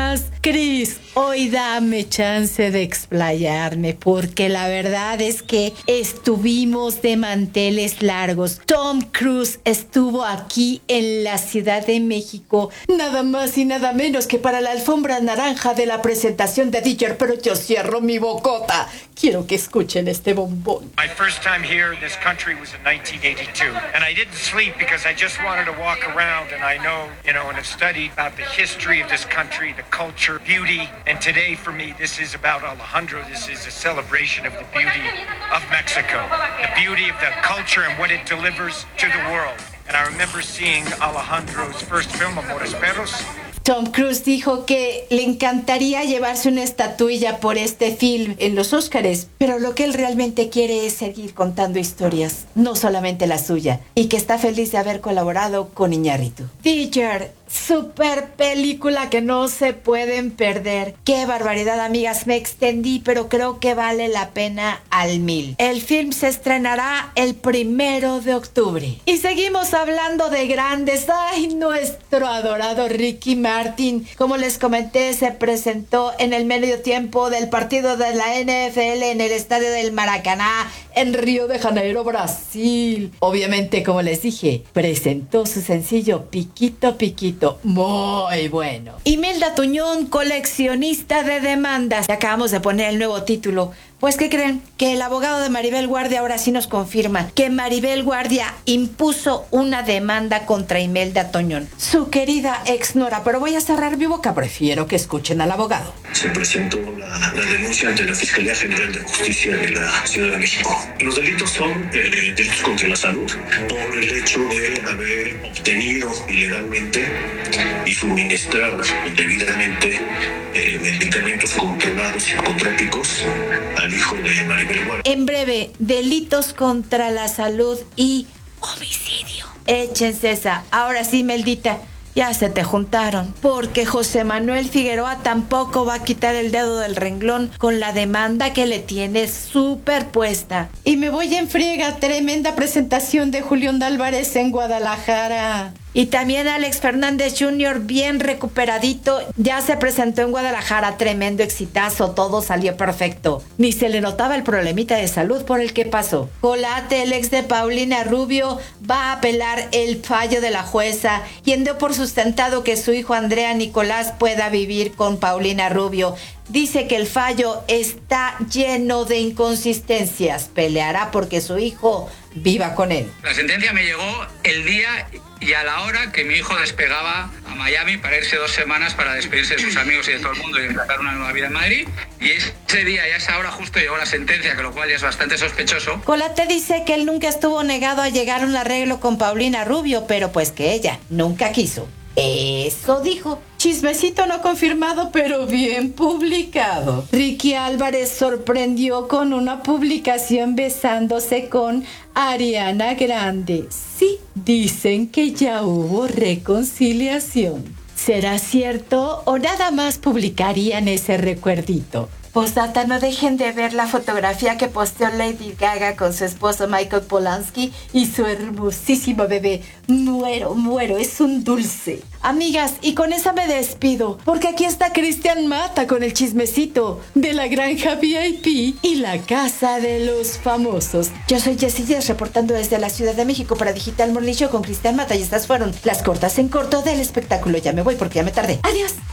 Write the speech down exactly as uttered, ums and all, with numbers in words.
más. Chris, hoy dame chance de explayarme, porque la verdad es que estuvimos de manteles largos. Tom Cruise estuvo aquí en la Ciudad de México, nada más y nada menos que para la alfombra naranja de la presentación de D J, pero yo cierro mi bocota. Quiero que escuchen este bombón. My first time here in this country was in nineteen eighty-two, and I didn't sleep because I just wanted to walk around, and I know, you know, and have studied about the history of this country, the culture, beauty, and today for me this is about Alejandro. This is a celebration of the beauty of Mexico, the beauty of the culture and what it delivers to the world. And I remember seeing Alejandro's first film, Amores Perros. Tom Cruise dijo que le encantaría llevarse una estatuilla por este film en los Óscares, pero lo que él realmente quiere es seguir contando historias, no solamente la suya, y que está feliz de haber colaborado con Iñárritu. Teacher, super película que no se pueden perder. Qué barbaridad, amigas, me extendí, pero creo que vale la pena al mil. El film se estrenará el primero de octubre. Y seguimos hablando de grandes. Ay, nuestro adorado Ricky Martin, como les comenté, se presentó en el medio tiempo del partido de la N F L en el estadio del Maracaná en Río de Janeiro, Brasil. Obviamente, como les dije, presentó su sencillo Piquito Piquito, muy bueno. Imelda Tuñón, coleccionista de demandas. Acabamos de poner el nuevo título. Pues, ¿qué creen? Que el abogado de Maribel Guardia ahora sí nos confirma que Maribel Guardia impuso una demanda contra Imelda Tuñón, su querida ex nora. Pero voy a cerrar mi boca, prefiero que escuchen al abogado. Se presentó la, la denuncia ante la Fiscalía General de Justicia de la Ciudad de México. Los delitos son eh, delitos contra la salud por el hecho de haber obtenido ilegalmente y suministrar indebidamente eh, medicamentos controlados psicotrópicos al hijo de Maribel Guardia. En breve, delitos contra la salud y homicidio. Échense esa. Ahora sí, Meldita, ya se te juntaron, porque José Manuel Figueroa tampoco va a quitar el dedo del renglón con la demanda que le tiene superpuesta. Y me voy en friega, tremenda presentación de Julián Álvarez en Guadalajara. Y también Alex Fernández junior, bien recuperadito, ya se presentó en Guadalajara, tremendo exitazo, todo salió perfecto. Ni se le notaba el problemita de salud por el que pasó. Colate, el ex de Paulina Rubio, va a apelar el fallo de la jueza y dio por sustentado que su hijo Andrea Nicolás pueda vivir con Paulina Rubio. Dice que el fallo está lleno de inconsistencias. Peleará porque su hijo viva con él. La sentencia me llegó el día y a la hora que mi hijo despegaba a Miami para irse dos semanas para despedirse de sus amigos y de todo el mundo y empezar una nueva vida en Madrid. Y ese día y a esa hora justo llegó la sentencia, que lo cual ya es bastante sospechoso. Colate dice que él nunca estuvo negado a llegar a un arreglo con Paulina Rubio, pero pues que ella nunca quiso. Eso dijo. Chismecito no confirmado, pero bien publicado. Ricky Álvarez sorprendió con una publicación besándose con Ariana Grande. Sí, dicen que ya hubo reconciliación. ¿Será cierto o nada más publicarían ese recuerdito? Postdata, no dejen de ver la fotografía que posteó Lady Gaga con su esposo Michael Polanski y su hermosísimo bebé. Muero, muero, es un dulce. Amigas, y con esa me despido, porque aquí está Cristian Mata con el chismecito de la granja V I P y la casa de los famosos. Yo soy Jessie Jess, reportando desde la Ciudad de México para Digital Morning Show con Cristian Mata, y estas fueron las cortas en corto del espectáculo. Ya me voy porque ya me tardé. Adiós.